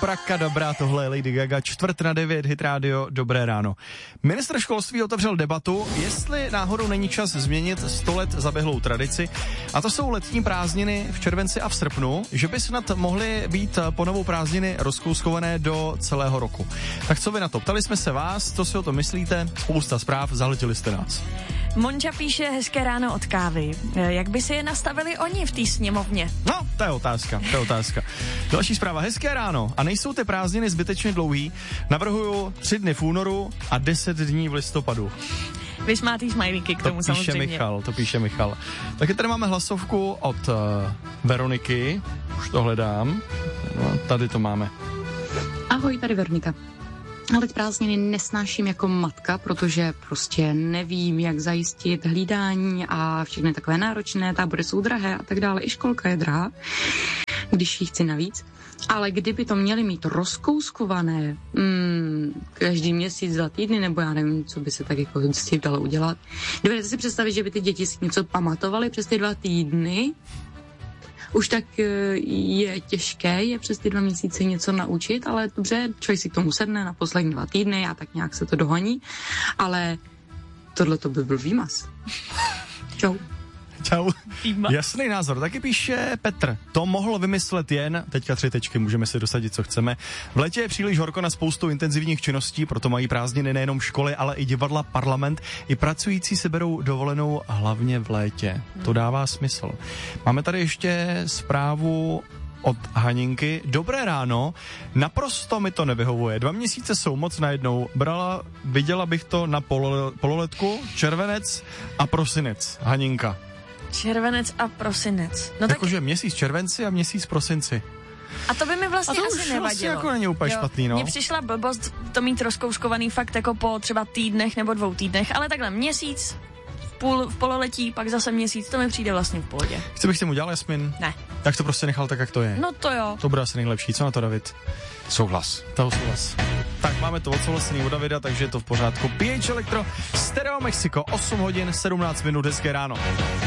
Abrakadabra, tohle je Lady Gaga, 8:45, Hit Radio, dobré ráno. Ministr školství otevřel debatu, jestli náhodou není čas změnit 100 let zaběhlou tradici, a to jsou letní prázdniny v červenci a v srpnu, že by snad mohly být po novou prázdniny rozkouskované do celého roku. Tak co vy na to? Ptali jsme se vás, co si o tom myslíte, spousta zpráv, zahltili jste nás. Monča píše hezké ráno od kávy. Jak by si je nastavili oni v té sněmovně? No, to je otázka. Další zpráva, hezké ráno. A nejsou ty prázdniny zbytečně dlouhý? Navrhuju 3 dny v únoru a 10 dní v listopadu. Vysmátý smajlíky k tomu samozřejmě. To píše Michal. Taky tady máme hlasovku od Veroniky. Už to hledám. No, tady to máme. Ahoj, tady Veronika. Ale prázdniny nesnáším jako matka, protože prostě nevím, jak zajistit hlídání a všechny takové náročné, tábory jsou drahé a tak dále. I školka je drahá, když ji chci navíc. Ale kdyby to měli mít rozkouskované každý měsíc, 2 týdny, nebo já nevím, co by se tak jako s tím dalo udělat. Dovedete si představit, že by ty děti si něco pamatovaly přes ty 2 týdny? Už tak je těžké je přes ty 2 měsíce něco naučit, ale dobře, člověk si k tomu sedne na poslední 2 týdny a tak nějak se to dohoní, ale tohle to by byl výmaz. Čau. Čau. Jasný názor. Taky píše Petr. To mohl vymyslet jen, teďka 3 tečky, můžeme si dosadit, co chceme. V létě je příliš horko na spoustu intenzivních činností, proto mají prázdniny nejenom školy, ale i divadla, parlament. I pracující si berou dovolenou hlavně v létě. To dává smysl. Máme tady ještě zprávu od Haninky. Dobré ráno, naprosto mi to nevyhovuje. 2 měsíce jsou moc najednou. Viděla bych to na pololetku, červenec a prosinec. Haninka. Červenec a prosinec. No jakože měsíc červenci a měsíc prosinci. A to by mi vlastně asi nevadilo. Asi jako není úplně špatný, no. Mně přišla blbost to mít rozkouskovaný fakt jako po třeba týdnech nebo 2 týdnech, ale takhle měsíc, v pololetí, pak zase měsíc, to mi přijde vlastně v pohodě. Chci bych s tím udělal, Jasmin? Ne. Tak to prostě nechal tak, jak to je. No to jo. To bude asi nejlepší. Co na to, David? Souhlas. Tak máme to odsouhlasený u Davida, takže je to v pořádku. PH Electro, Stereo Mexico, 8 hodin, 17 minut, hezké ráno.